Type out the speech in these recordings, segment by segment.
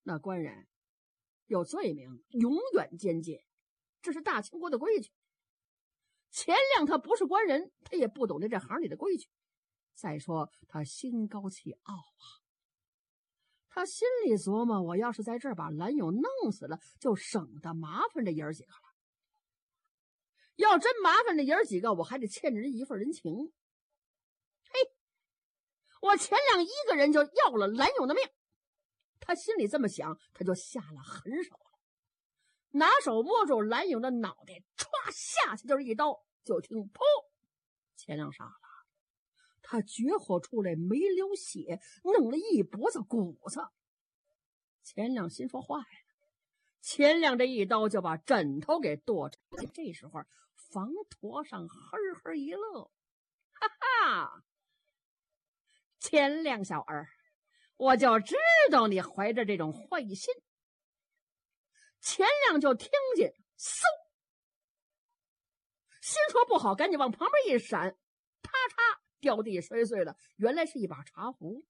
那官人有罪名，永远监禁，这是大清国的规矩。钱亮他不是官人，他也不懂得这行里的规矩。再说他心高气傲啊，他心里琢磨，我要是在这儿把蓝勇弄死了，就省得麻烦这爷儿几个了。要真麻烦这爷儿几个，我还得欠着人一份人情。嘿，我钱亮一个人就要了蓝勇的命。他心里这么想，他就下了狠手了，拿手摸住蓝勇的脑袋，歘下去就是一刀。就听噗，钱亮傻了，他绝火出来没流血，弄了一脖子骨子。钱亮心说坏了，钱亮这一刀就把枕头给剁成。这时候房驼上呵呵一乐，哈哈，钱亮小儿，我就知道你怀着这种坏心。钱亮就听见嗖，心说不好，赶紧往旁边一闪，啪嚓掉地摔碎了，原来是一把茶壶。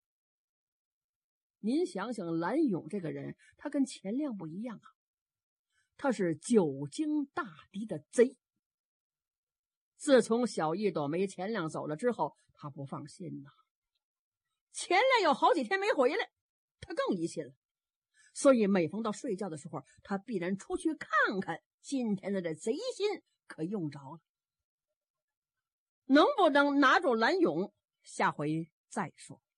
您想想，蓝勇这个人，他跟钱亮不一样啊，他是久经大敌的贼。自从小一朵梅钱亮走了之后，他不放心呐。钱亮有好几天没回来，他更疑心了。所以每逢到睡觉的时候，他必然出去看看，今天的这贼心可用着了。能不能拿住蓝勇，下回再说。